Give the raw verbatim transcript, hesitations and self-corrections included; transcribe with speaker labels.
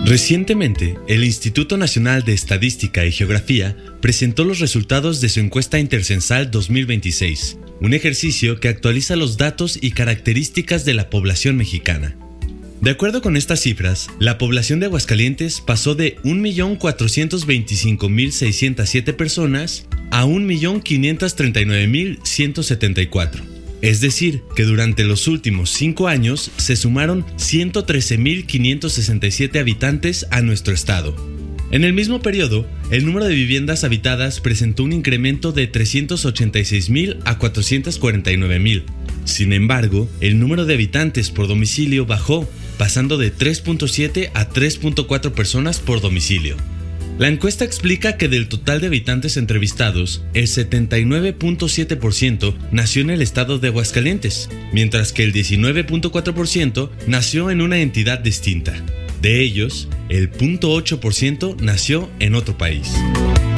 Speaker 1: Recientemente, el Instituto Nacional de Estadística y Geografía presentó los resultados de su encuesta intercensal dos mil veintiséis, un ejercicio que actualiza los datos y características de la población mexicana. De acuerdo con estas cifras, la población de Aguascalientes pasó de un millón cuatrocientos veinticinco mil seiscientas siete personas a un millón quinientos treinta y nueve mil ciento setenta y cuatro. Es decir, que durante los últimos cinco años se sumaron ciento trece mil quinientos sesenta y siete habitantes a nuestro estado. En el mismo periodo, el número de viviendas habitadas presentó un incremento de trescientos ochenta y seis mil a cuatrocientos cuarenta y nueve mil. Sin embargo, el número de habitantes por domicilio bajó, pasando de tres punto siete a tres punto cuatro personas por domicilio. La encuesta explica que del total de habitantes entrevistados, el setenta y nueve punto siete por ciento nació en el estado de Aguascalientes, mientras que el diecinueve punto cuatro por ciento nació en una entidad distinta. De ellos, el zero punto ocho por ciento nació en otro país.